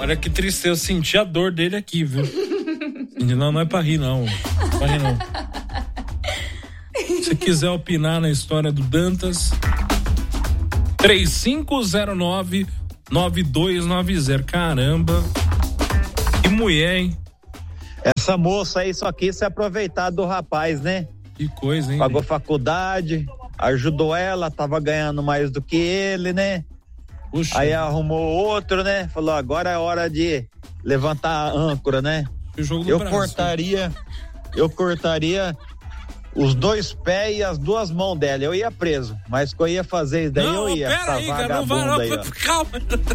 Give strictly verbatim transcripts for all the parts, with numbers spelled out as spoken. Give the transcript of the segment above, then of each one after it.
Olha que tristeza, eu senti a dor dele aqui, viu? Não, não é pra rir, não. Não é pra rir, não. Se quiser opinar na história do Dantas, três cinco zero nove, nove dois nove zero. Caramba, que mulher, hein? Essa moça aí só quis se aproveitar do rapaz, né? Que coisa, hein? Pagou faculdade, ajudou ela, tava ganhando mais do que ele, né? Puxa. Aí arrumou outro, né? Falou, agora é hora de levantar a âncora, né? Eu braço. cortaria, eu cortaria os dois pés e as duas mãos dela, eu ia preso, mas que eu ia fazer isso daí, não, eu ia, essa aí, vagabunda cara, não vai, não, aí, ó. Calma.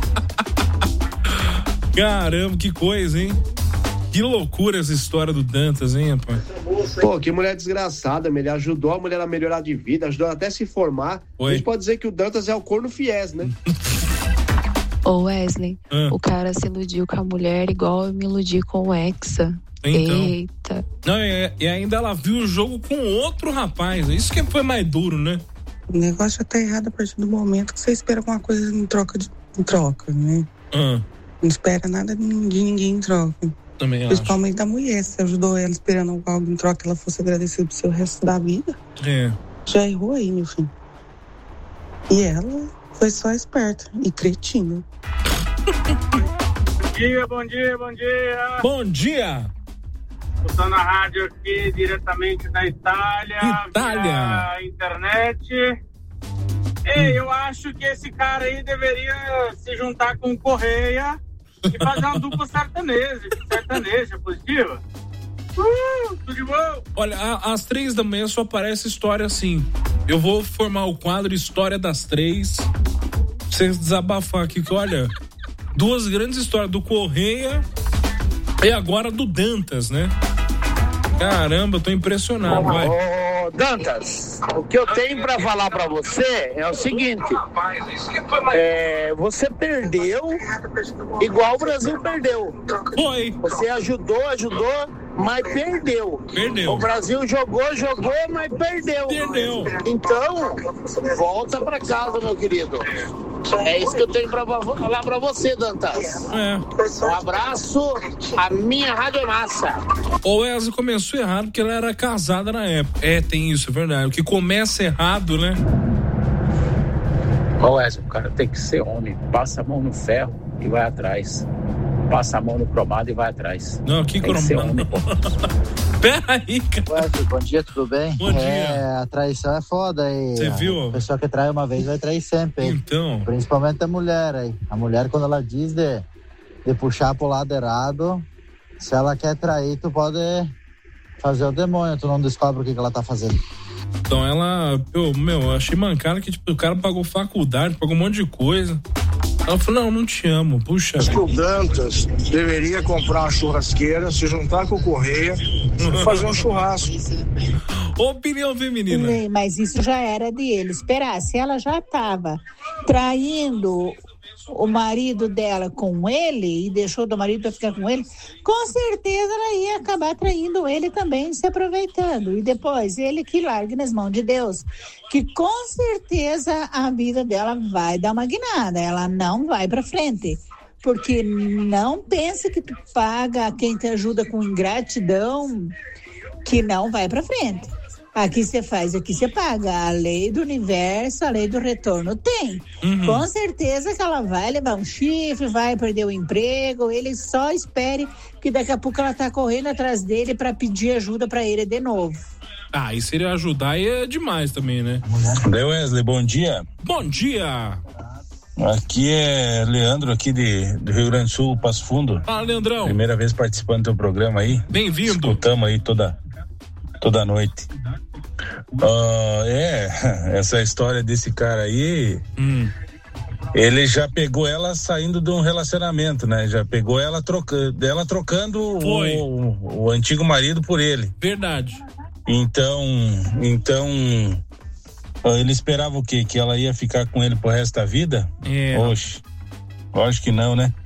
Caramba, que coisa, hein? Que loucura essa história do Dantas, hein, rapaz? Pô, que mulher desgraçada, ele ajudou a mulher a melhorar de vida, ajudou até a se formar. Oi. A gente pode dizer que o Dantas é o corno fiéis, né? Ô Wesley, ah. o cara se iludiu com a mulher igual eu me iludi com o Hexa. Então. Eita. Não, e, e ainda ela viu o jogo com outro rapaz, isso que foi mais duro, né? O negócio já tá errado a partir do momento que você espera alguma coisa em troca, de, em troca, né? Ah. Não espera nada de ninguém em troca. Também Principalmente acho. da mulher, você ajudou ela esperando algo em troca que ela fosse agradecida pro seu resto da vida. É. Já errou aí, meu filho. E ela foi só esperta e cretina. Bom dia, bom dia, bom dia. Bom dia. Estou na rádio aqui, diretamente da Itália. Itália. Via internet. Ei, eu acho que esse cara aí deveria se juntar com o Correia e fazer uma dupla sertaneja, sertaneja positiva. Uh, tudo de bom. Olha, a, às três da manhã só aparece história assim. Eu vou formar o quadro História das Três. Pra vocês desabafar aqui, que olha, duas grandes histórias, do Correia e agora do Dantas, né? Caramba, tô impressionado, vai. Ô, Dantas, o que eu tenho pra falar pra você é o seguinte, é, você perdeu igual o Brasil perdeu. Foi. Você ajudou, ajudou, mas perdeu. Perdeu. O Brasil jogou, jogou, mas perdeu. Perdeu. Então, volta pra casa, meu querido. É isso que eu tenho pra falar pra você, Dantas. É. Um abraço, a minha rádio é massa. O Wesley começou errado porque ela era casada na época. É, tem isso, é verdade. O que começa errado, né? Ô Wesley, o cara tem que ser homem. Passa a mão no ferro e vai atrás. Passa a mão no cromado e vai atrás. Não, que cromado? Peraí, cara. Wesley, bom dia, tudo bem? Bom dia. É, a traição é foda aí. Você viu? A pessoa que trai uma vez vai trair sempre. Aí. Então. Principalmente a mulher aí. A mulher, quando ela diz de, de puxar pro lado errado, se ela quer trair, tu pode fazer o demônio, tu não descobre o que, que ela tá fazendo. Então ela, eu, meu, eu achei mancada que tipo, o cara pagou faculdade, pagou um monte de coisa. Ela falou, não, não te amo, puxa. Acho que o Dantas deveria comprar uma churrasqueira, se juntar com o Correia e fazer um churrasco. Opinião feminina. Mas isso já era de ele esperar. Se ela já estava traindo o marido dela com ele e deixou do marido para ficar com ele, com certeza ela ia acabar traindo ele também, se aproveitando. E depois ele que largue nas mãos de Deus, que com certeza a vida dela vai dar uma guinada, ela não vai para frente. Porque não pense que tu paga quem te ajuda com ingratidão, que não vai para frente. Aqui você faz, aqui você paga. A lei do universo, a lei do retorno tem. Uhum. Com certeza que ela vai levar um chifre, vai perder o emprego. Ele só espere que daqui a pouco ela tá correndo atrás dele para pedir ajuda para ele de novo. Ah, e se ele ajudar aí é demais também, né? Daí, Wesley, bom dia. Bom dia. Aqui é Leandro, aqui de, do Rio Grande do Sul, Passo Fundo. Fala, Leandrão. Primeira vez participando do teu programa aí. Bem-vindo. Escutamos aí toda, toda noite. Uh, é, essa história desse cara aí, hum. ele já pegou ela saindo de um relacionamento, né? Já pegou ela, troca, ela trocando o, o antigo marido por ele. Verdade. Então, então ele esperava o quê? Que ela ia ficar com ele pro resto da vida? É. Oxe, lógico que não, né?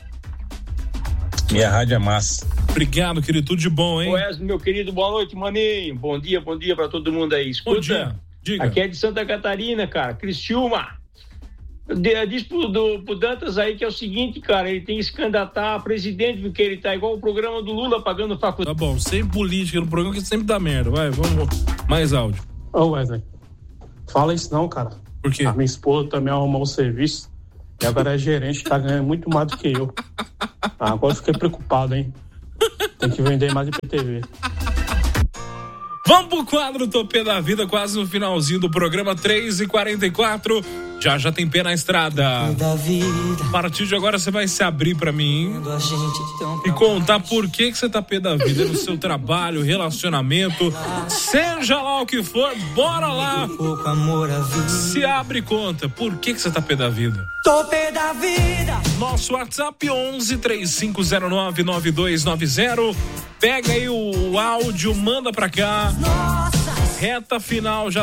Minha rádio é massa. Obrigado, querido, tudo de bom, hein? Wesley, meu querido, boa noite, maninho. Bom dia, bom dia pra todo mundo aí. Escuta, bom dia. Diga. Aqui é de Santa Catarina, cara, Criciúma. Diz pro, do, pro Dantas aí que é o seguinte, cara, ele tem que se candidatar a presidente, porque ele tá igual o programa do Lula pagando faculdade. Tá bom, sem política no programa que sempre dá merda. Vai, vamos, mais áudio. Ô Wesley, fala isso não, cara. Por quê? A minha esposa também arrumou um serviço e agora é gerente, tá ganhando muito mais do que eu. Ah, agora eu fiquei preocupado, hein? Tem que vender mais I P T V. Vamos pro quadro Topê da Vida, quase no finalzinho do programa, três e quarenta e quatro. Já já tem pé na estrada. A partir de agora você vai se abrir pra mim e contar por que que você tá pé da vida no seu trabalho, relacionamento, seja lá o que for, bora lá. Se abre e conta, por que que você tá pé da vida? Tô pé da vida. Nosso WhatsApp onze, três cinco zero nove, nove dois nove zero. Pega aí o áudio, manda pra cá. Reta final já